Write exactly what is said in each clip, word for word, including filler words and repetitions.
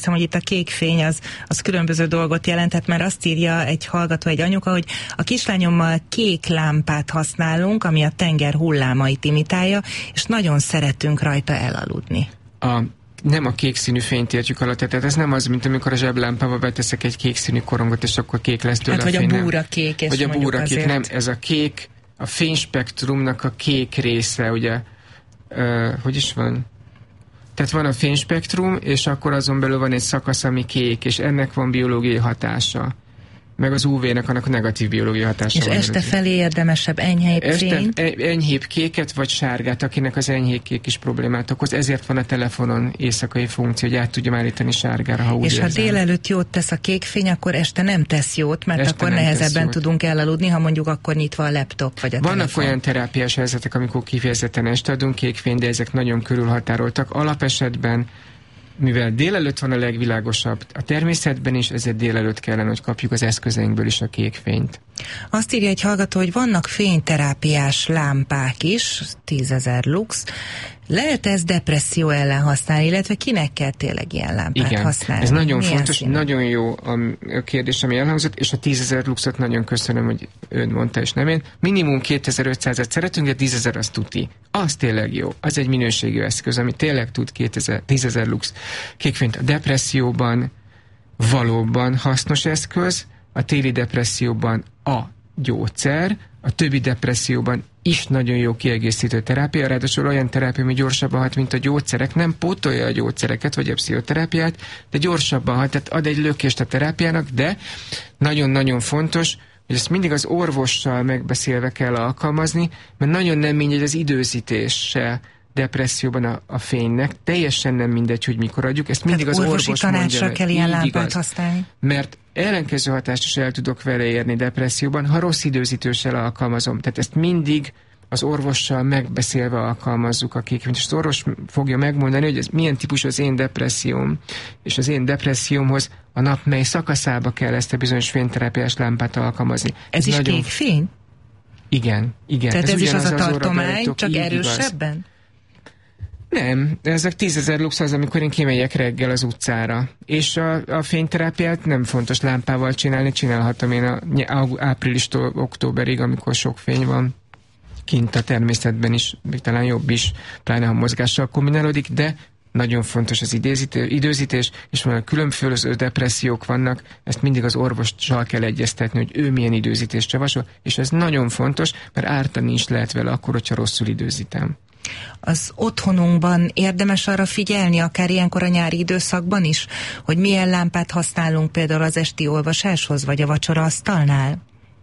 hiszem, hogy itt a kék fény az, az különböző dolgot jelentett, mert azt írja egy hallgató, egy anyuka, hogy a kislányommal kék lámpát használunk, ami a tenger hullámait imitálja, és nagyon szeretünk rajta elaludni. A nem a kék színű fényt értjük alatt, tehát ez nem az, mint amikor a zseblámpába beteszek egy kék színű korongot, és akkor kék lesz tőle hát, a fény. Vagy a búra kék, és vagy a búra kék, azért... nem, ez a kék, a fényspektrumnak a kék része, ugye, uh, hogy is van? Tehát van a fényspektrum, és akkor azon belül van egy szakasz, ami kék, és ennek van biológiai hatása. Meg az ú vé-nek annak a negatív biológiai hatása. És van este előtt. felé érdemesebb enyhébb fényt? Enyhébb kéket vagy sárgát, akinek az enyhébb kék is problémát okoz. Ezért van a telefonon éjszakai funkció, hogy át tudjam állítani sárgára, ha úgy És érzem. ha délelőtt jót tesz a kék fény, akkor este nem tesz jót, mert este akkor nehezebben tudunk elaludni, ha mondjuk akkor nyitva a laptop vagy a Vannak telefon. olyan terápiás helyzetek, amikor kifejezetten este adunk kékfényt, de ezek nagyon körülhatároltak. Alapesetben, mivel délelőtt van a legvilágosabb a természetben is, ezért délelőtt kellene, hogy kapjuk az eszközeinkből is a kék fényt. Azt írja egy hallgató, hogy vannak fényterápiás lámpák is, tízezer lux. Lehet ez depresszió ellen használni, illetve kinek kell tényleg ilyen lámpát Igen, használni? ez nagyon Milyen fontos, színű? nagyon jó a kérdés, ami elhangzott, és a tízezer luxot nagyon köszönöm, hogy ön mondta, és nem én. Minimum kétezer-ötszázat szeretünk, de tízezer az tuti. Az tényleg jó. Az egy minőségű eszköz, ami tényleg tud tízezer lux kékfényt. A depresszióban valóban hasznos eszköz, a téli depresszióban a gyógyszer, a többi depresszióban is nagyon jó kiegészítő terápia, ráadásul olyan terápia, ami gyorsabban hat, mint a gyógyszerek, nem pótolja a gyógyszereket, vagy a pszichoterápiát, de gyorsabban hat, tehát ad egy lökést a terápiának, de nagyon-nagyon fontos, hogy ezt mindig az orvossal megbeszélve kell alkalmazni, mert nagyon nem mindegy az időzítése depresszióban a, a fénynek, teljesen nem mindegy, hogy mikor adjuk, ezt mindig tehát az orvosi orvos mondja tanácsra meg. kell ilyen Így lámpát igaz. használni. Mert ellenkező hatást is el tudok vele érni depresszióban, ha rossz időzítéssel alkalmazom. Tehát ezt mindig az orvossal megbeszélve alkalmazzuk a kékfényt. És az orvos fogja megmondani, hogy ez milyen típusú az én depresszióm, és az én depressziómhoz a nap mely szakaszába kell ezt a bizonyos fényterápiás lámpát alkalmazni. Ez, ez is nagyon... kék fény? Igen, igen. Tehát ez, ez is az a az tartomány, csak így erősebben? Igaz. Nem, ezek tízezer lux az, amikor én kimegyek reggel az utcára. És a, a fényterápiát nem fontos lámpával csinálni, csinálhatom én a, a, áprilistól októberig, amikor sok fény van. Kint a természetben is, még talán jobb is, pláne ha mozgással kombinálódik, de nagyon fontos az időzítés, és van különböző depressziók vannak, ezt mindig az orvossal kell egyeztetni, hogy ő milyen időzítést javasol, és ez nagyon fontos, mert ártani is lehet vele akkor, hogyha rosszul időzítem. Az otthonunkban érdemes arra figyelni, akár ilyenkor a nyári időszakban is, hogy milyen lámpát használunk például az esti olvasáshoz, vagy a vacsoraasztalnál?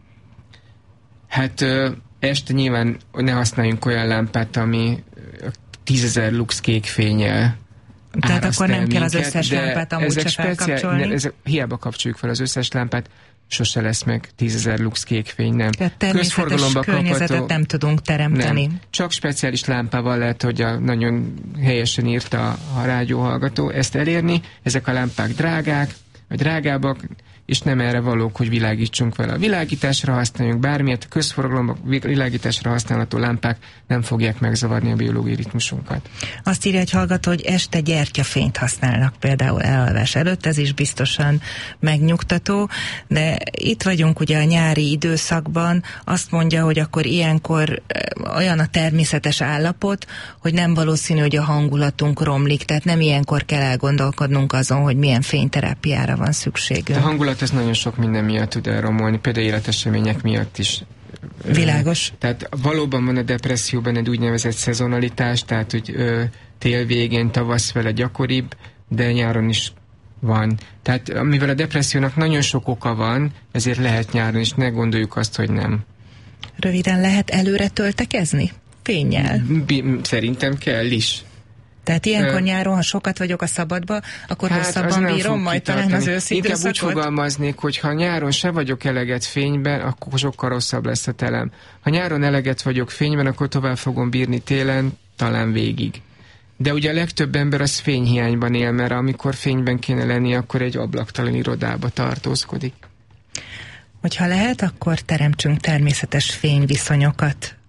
Hát ö, este nyilván ne használjunk olyan lámpát, ami tízezer lux kék fénnyel. Tehát akkor nem kell az összes lámpát amúgy se felkapcsolni? Ne, ezek, hiába kapcsoljuk fel az összes lámpát, sose lesz meg tízezer lux kékfény, nem. Tehát természetes környezetet kapható, nem tudunk teremteni. Nem. Csak speciális lámpával lehet, hogy a, nagyon helyesen írta a rádióhallgató ezt elérni. Ezek a lámpák drágák, vagy drágábbak, és nem erre valók, hogy világítsunk vele. A világításra használjunk bármilyet, a közforgalomban világításra használható lámpák nem fogják megzavarni a biológiai ritmusunkat. Azt írja egy hallgató, hogy este gyertyafényt használnak például elalvás előtt, ez is biztosan megnyugtató, de itt vagyunk ugye a nyári időszakban, azt mondja, hogy akkor ilyenkor olyan a természetes állapot, hogy nem valószínű, hogy a hangulatunk romlik, tehát nem ilyenkor kell elgondolkodnunk azon, hogy milyen fényterápiára van szükségünk. A hangulat ez nagyon sok minden miatt tud elromolni, például életesemények miatt is. Világos. Tehát valóban van a depresszióban egy úgynevezett szezonalitás, tehát hogy ö, tél végén, tavasz vele gyakoribb, de nyáron is van. Tehát mivel a depressziónak nagyon sok oka van, ezért lehet nyáron is, ne gondoljuk azt, hogy nem. Röviden lehet előre töltekezni? Fénnyel? B- szerintem kell is. Tehát ilyenkor uh, nyáron, ha sokat vagyok a szabadba, akkor hát hosszabban bírom majd talán az őszi Inkább időszakot? úgy fogalmaznék, hogy ha nyáron se vagyok eleget fényben, akkor sokkal rosszabb lesz a telem. Ha nyáron eleget vagyok fényben, akkor tovább fogom bírni télen, talán végig. De ugye a legtöbb ember az fényhiányban él, mert amikor fényben kéne lenni, akkor egy ablaktalan irodába tartózkodik. Hogyha lehet, akkor teremtsünk természetes fényviszonyokat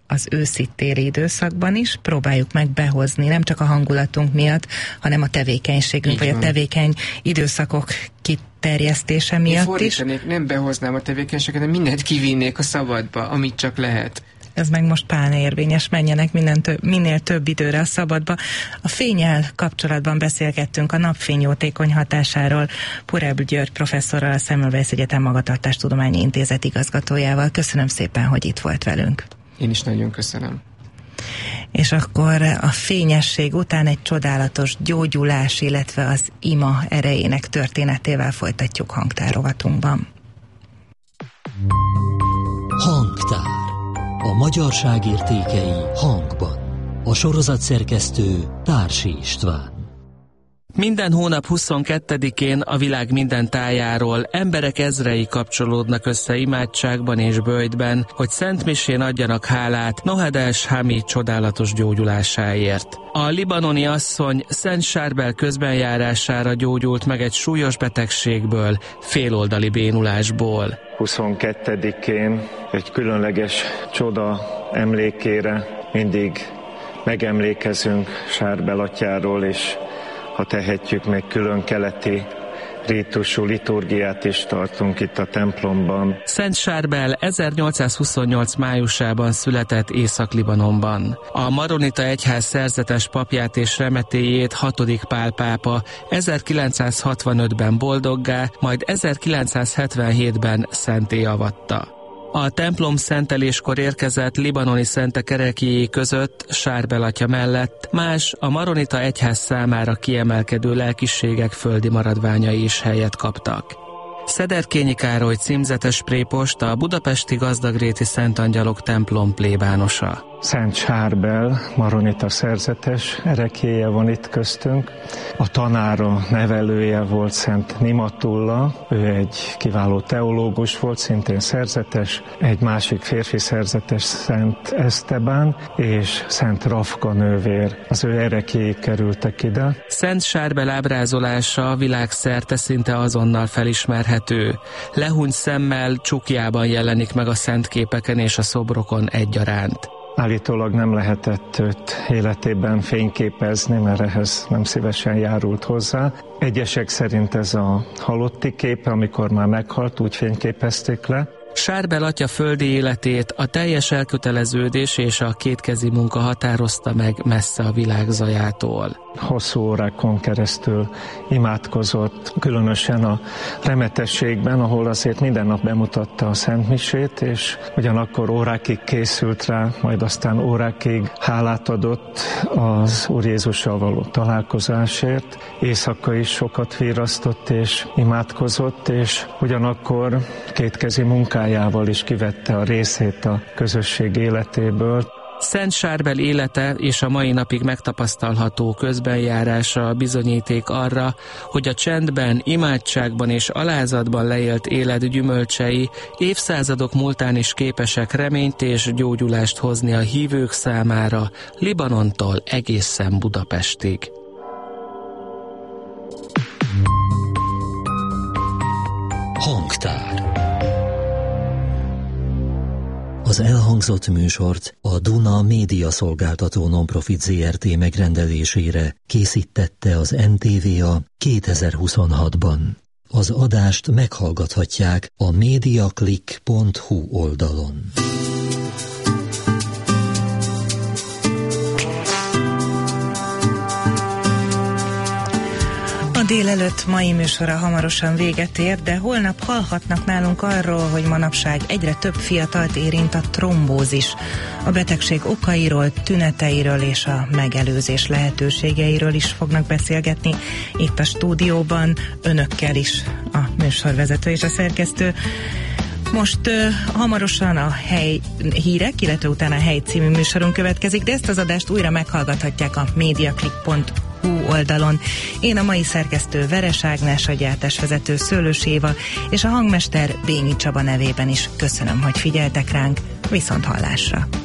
az őszi-téli időszakban is próbáljuk meg behozni, nem csak a hangulatunk miatt, hanem a tevékenységünk, vagy a tevékeny időszakok kiterjesztése miatt is. Nem behoznám a tevékenységet, de mindent kivinnék a szabadba, amit csak lehet. Ez meg most pláne érvényes, menjenek minden több, minél több időre a szabadba. A fénnyel kapcsolatban beszélgettünk a napfény jótékony hatásáról Purell György professzorral, a Semmelweis Egyetem Magatartástudományi Intézet igazgatójával. Köszönöm szépen, hogy itt volt velünk. Én is nagyon köszönöm. És akkor a fényesség után egy csodálatos gyógyulás, illetve az ima erejének történetével folytatjuk hangtárovatunkban. Hangtár. A magyarság értékei hangban. A sorozat szerkesztő Társi István. Minden hónap huszonkettedikén a világ minden tájáról emberek ezrei kapcsolódnak össze imádságban és böjtben, hogy szentmisén adjanak hálát Nohades Hami csodálatos gyógyulásáért. A libanoni asszony Szent Sárbel közbenjárására gyógyult meg egy súlyos betegségből, féloldali bénulásból. huszonkettedikén egy különleges csoda emlékére mindig megemlékezünk Sárbel atyáról, és ha tehetjük, még külön keleti rítusú liturgiát is tartunk itt a templomban. Szent Sárbel ezernyolcszázhuszonnyolc májusában született Észak-Libanonban. A maronita egyház szerzetes papját és remetéjét hatodik Pál pápa ezerkilencszázhatvanötben boldoggá, majd ezerkilencszázhetvenhétben szentté avatta. A templom szenteléskor érkezett libanoni szentek ereklyéi között Sárbel atya mellett más a maronita egyház számára kiemelkedő lelkiségek földi maradványai is helyet kaptak. Szederkényi Károly címzetes prépost, a budapesti Gazdagréti Szent Angyalok templom plébánosa. Szent Sárbel, maronita szerzetes ereklyéje van itt köztünk. A tanára, nevelője volt Szent Nimatulla, ő egy kiváló teológus volt, szintén szerzetes, egy másik férfi szerzetes Szent Esztebán és Szent Rafka nővér. Az ő ereklyéik kerültek ide. Szent Sárbel ábrázolása világszerte szinte azonnal felismerhető. Lehúny szemmel, csukjában jelenik meg a szent képeken és a szobrokon egyaránt. Állítólag nem lehetett őt életében fényképezni, mert ehhez nem szívesen járult hozzá. Egyesek szerint ez a halotti képe, amikor már meghalt, úgy fényképezték le. Sárbel atya földi életét a teljes elköteleződés és a kétkezi munka határozta meg messze a világ zajától. Hosszú órákon keresztül imádkozott, különösen a remetességben, ahol azért minden nap bemutatta a szentmisét, és ugyanakkor órákig készült rá, majd aztán órákig hálát adott az Úr Jézussal való találkozásért. Éjszaka is sokat virrasztott és imádkozott, és ugyanakkor kétkezi munkájával is kivette a részét a közösség életéből. Szent Sárbel élete és a mai napig megtapasztalható közbenjárása bizonyíték arra, hogy a csendben, imádságban és alázatban leélt élet gyümölcsei évszázadok múltán is képesek reményt és gyógyulást hozni a hívők számára, Libanontól egészen Budapestig. Hangtár. Az elhangzott műsort a Duna Média Szolgáltató Nonprofit zé er té megrendelésére készítette az en té vé á kétezer-huszonhatban. Az adást meghallgathatják a mediaclick pont hu oldalon. A délelőtt mai műsora hamarosan véget ér, de holnap hallhatnak nálunk arról, hogy manapság egyre több fiatalt érint a trombózis. A betegség okairól, tüneteiről és a megelőzés lehetőségeiről is fognak beszélgetni itt a stúdióban, önökkel is a műsorvezető és a szerkesztő. Most uh, hamarosan a hely hírek, illetve utána a Hely című műsorunk következik, de ezt az adást újra meghallgathatják a mediaclick pont hu oldalon. Én a mai szerkesztő Veres Ágnes, a gyártásvezető Szőlős Éva és a hangmester Bényi Csaba nevében is köszönöm, hogy figyeltek ránk. Viszont hallásra!